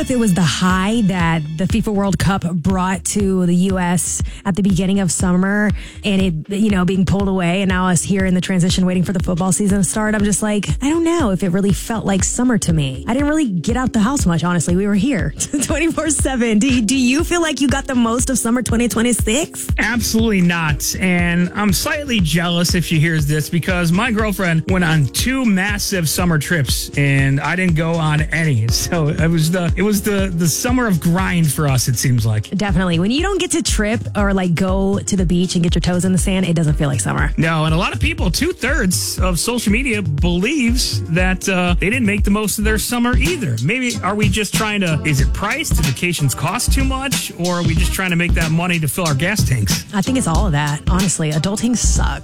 if it was the high that the FIFA World Cup brought to the U.S. at the beginning of summer and it, being pulled away, and now us here in the transition waiting for the football season to start. I'm just like, I don't know if it really felt like summer to me. I didn't really get out the house much, honestly. We were here 24/7. Do you feel like you got the most of summer 2026? Absolutely not. And I'm slightly jealous if she hears this because my girlfriend went on 2 massive summer trips and I didn't go on any. So it was the summer of grind for us, it seems like. Definitely. When you don't get to trip or like go to the beach and get your toes in the sand, it doesn't feel like summer. No, and a lot of people, 2/3 of social media believes that they didn't make the most of their summer either. Maybe are we just trying to, is it priced? Do vacations cost too much? Or are we just trying to make that money to fill our gas tanks? I think it's all of that. Honestly, adulting sucks.